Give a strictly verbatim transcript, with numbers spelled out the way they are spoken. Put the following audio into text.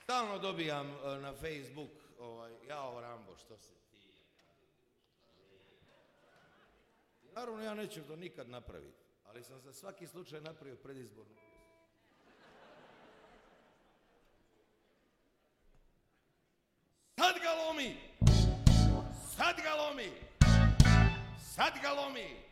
Stalno dobijam uh, na Facebook, ovaj, jao Rambo, što se ti... Naravno, ja neću to nikad napraviti, ali sam za svaki slučaj napravio predizbornu pjesmu. Sad ga lomi! Sad ga lomi! Sad ga lomi!